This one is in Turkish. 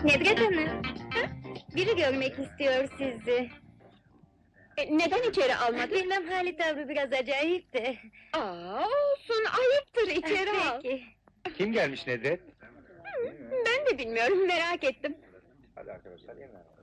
Nedret Hanım, biri görmek istiyor sizi. Neden içeri almadın? Bilmem, hali tavrı biraz acayip de. Olsun, ayıptır, içeri al. Peki. Kim gelmiş Nedret? Ben de bilmiyorum, merak ettim. Hadi arkadaşlar, yemeğe.